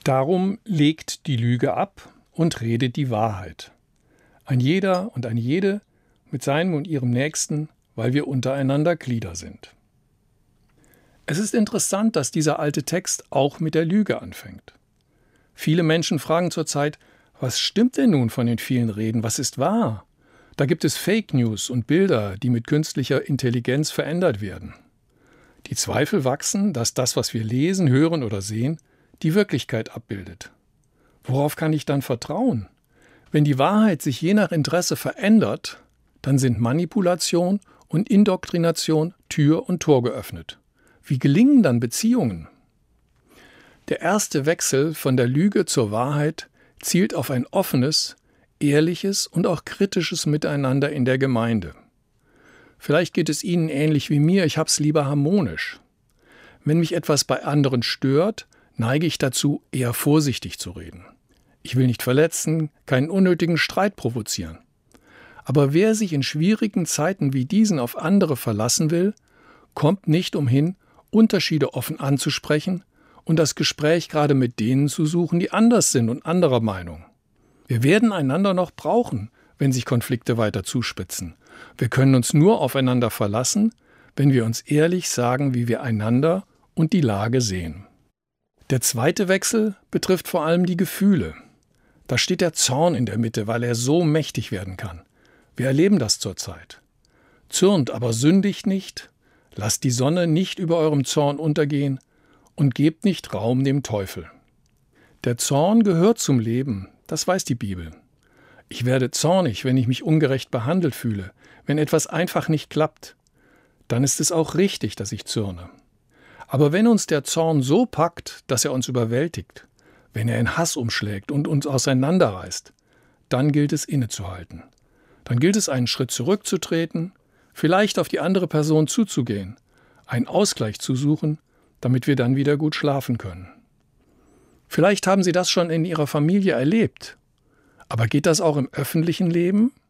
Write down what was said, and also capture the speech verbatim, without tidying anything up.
Darum legt die Lüge ab und redet die Wahrheit. Ein jeder und eine jede mit seinem und ihrem Nächsten, weil wir untereinander Glieder sind. Es ist interessant, dass dieser alte Text auch mit der Lüge anfängt. Viele Menschen fragen zurzeit, was stimmt denn nun von den vielen Reden, was ist wahr? Da gibt es Fake News und Bilder, die mit künstlicher Intelligenz verändert werden. Die Zweifel wachsen, dass das, was wir lesen, hören oder sehen, die Wirklichkeit abbildet. Worauf kann ich dann vertrauen? Wenn die Wahrheit sich je nach Interesse verändert, dann sind Manipulation und Indoktrination Tür und Tor geöffnet. Wie gelingen dann Beziehungen? Der erste Wechsel von der Lüge zur Wahrheit zielt auf ein offenes, ehrliches und auch kritisches Miteinander in der Gemeinde. Vielleicht geht es Ihnen ähnlich wie mir, ich hab's lieber harmonisch. Wenn mich etwas bei anderen stört, neige ich dazu, eher vorsichtig zu reden. Ich will nicht verletzen, keinen unnötigen Streit provozieren. Aber wer sich in schwierigen Zeiten wie diesen auf andere verlassen will, kommt nicht umhin, Unterschiede offen anzusprechen und das Gespräch gerade mit denen zu suchen, die anders sind und anderer Meinung. Wir werden einander noch brauchen, wenn sich Konflikte weiter zuspitzen. Wir können uns nur aufeinander verlassen, wenn wir uns ehrlich sagen, wie wir einander und die Lage sehen. Der zweite Wechsel betrifft vor allem die Gefühle. Da steht der Zorn in der Mitte, weil er so mächtig werden kann. Wir erleben das zurzeit. Zürnt, aber sündigt nicht, lasst die Sonne nicht über eurem Zorn untergehen und gebt nicht Raum dem Teufel. Der Zorn gehört zum Leben, das weiß die Bibel. Ich werde zornig, wenn ich mich ungerecht behandelt fühle, wenn etwas einfach nicht klappt. Dann ist es auch richtig, dass ich zürne. Aber wenn uns der Zorn so packt, dass er uns überwältigt, wenn er in Hass umschlägt und uns auseinanderreißt, dann gilt es innezuhalten. Dann gilt es, einen Schritt zurückzutreten, vielleicht auf die andere Person zuzugehen, einen Ausgleich zu suchen, damit wir dann wieder gut schlafen können. Vielleicht haben Sie das schon in Ihrer Familie erlebt. Aber geht das auch im öffentlichen Leben?